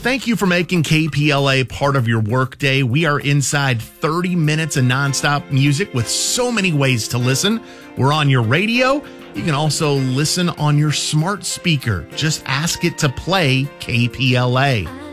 thank you for making KPLA part of your workday. We are inside 30 minutes of nonstop music with so many ways to listen. We're on your radio. You can also listen on your smart speaker. Just ask it to play KPLA.